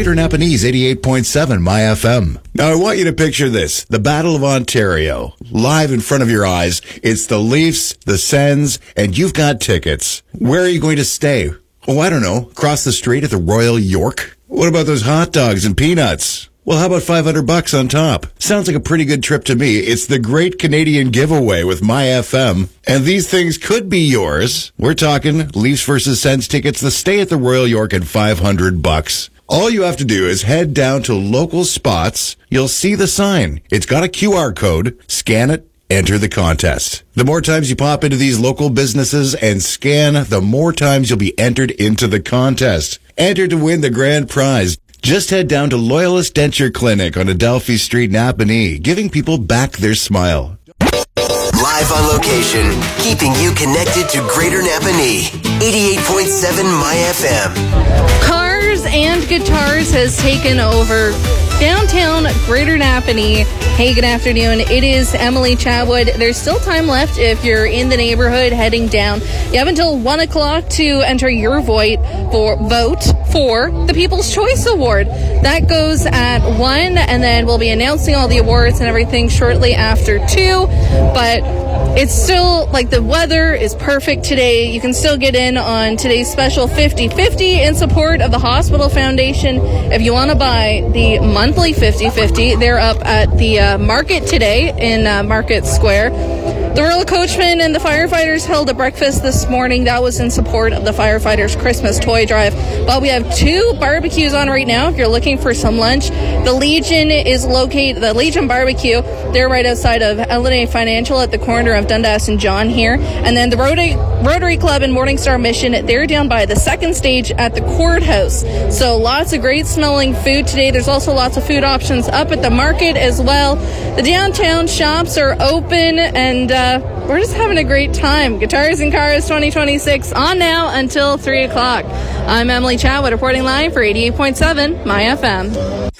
Greater Napanese 88.7 My FM. Now I want you to picture this. The Battle of Ontario. Live in front of your eyes. It's the Leafs, the Sens, and you've got tickets. Where are you going to stay? Oh, I don't know. Across the street at the Royal York? What about those hot dogs and peanuts? Well, how about $500 on top? Sounds like a pretty good trip to me. It's the Great Canadian Giveaway with My FM. And these things could be yours. We're talking Leafs versus Sens tickets, the stay at the Royal York at $500. All you have to do is head down to local spots. You'll see the sign. It's got a QR code. Scan it. Enter the contest. The more times you pop into these local businesses and scan, the more times you'll be entered into the contest. Enter to win the grand prize. Just head down to Loyalist Denture Clinic on Adelphi Street, Napanee, giving people back their smile. Live on location, keeping you connected to Greater Napanee. 88.7 My FM. Cars and Guitars has taken over downtown Greater Napanee. Hey, good afternoon. It is Emily Chatwood. There's still time left if you're in the neighborhood heading down. You have until 1 o'clock to enter your vote for the People's Choice Award. That goes at 1, and then we'll be announcing all the awards and everything shortly after 2. But it's still, like, the weather is perfect today. You can still get in on today's special 50-50 in support of the Hospital Foundation. If you want to buy the monthly 50-50, they're up at the market today in Market Square. The Royal Coachman and the firefighters held a breakfast this morning. That was in support of the firefighters' Christmas toy drive. But we have 2 barbecues on right now if you're looking for some lunch. The Legion is located, the Legion Barbecue, they're right outside of LNA Financial at the corner of Dundas and John here. And then the Rotary Club and Morningstar Mission, they're down by the second stage at the courthouse. So lots of great smelling food today. There's also lots of food options up at the market as well. The downtown shops are open, and we're just having a great time. Guitars and Cars 2026 on now until 3 o'clock. I'm Emily Chatwood reporting live for 88.7 My FM.